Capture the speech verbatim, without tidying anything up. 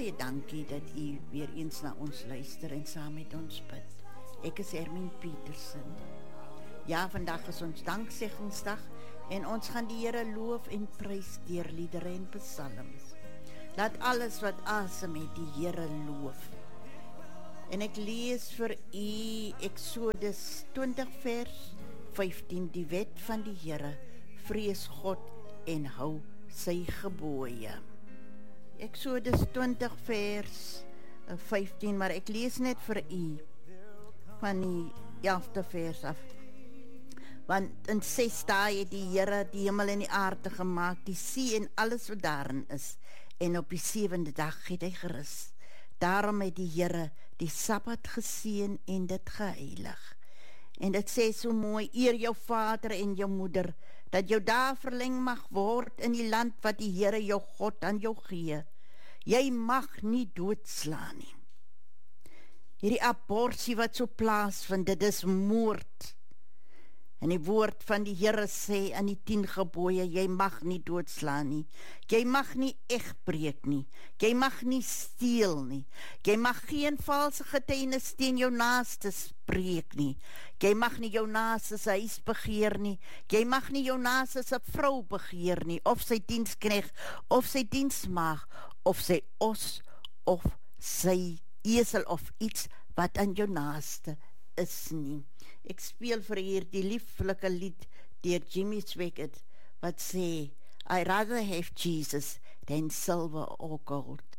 Baie dankie dat u weer eens na ons luister en saam met ons bid. Ek is Hermine Petersen. Ja, vandag is ons dankzeggingsdag en ons gaan die Here loof en prys deur liedere en psalms. Laat alles wat asem het die Here loof. En ek lees vir u Exodus twintig vers vyftien, die wet van die Here, vrees God en hou sy gebooie. Exodus twintig vers vyftien, maar ek lees net vir u van die elfde vers af. Want in ses dae het die Here die hemel en die aarde gemaak, die see en alles wat daarin is, en op die sewende dag het hy gerus. Daarom het die Here die Sabbat geseën en dit geheilig. En dit sê so mooi, eer jou vader en jou moeder, dat jou dae verleng mag word in die land wat die Here jou God aan jou gee. Jy mag nie doodslaan nie. Hierdie aborsie wat so plaasvind, dit is moord. En die woord van die Here sê aan die tien gebooie, jy mag nie doodslaan nie, jy mag nie egbreek nie, jy mag nie steel nie, jy mag geen valse getuienis teen jou naaste spreek nie, jy mag nie jou naaste se huis begeer nie, jy mag nie jou naaste se vrou begeer nie, of sy diensknegt, of sy diensmaag, of sy os, of sy esel, of iets wat aan jou naaste is nie. Ek speel vir hier die lieflike lied deur Jimmy Swaggart wat sê, I rather have Jesus than silver or gold.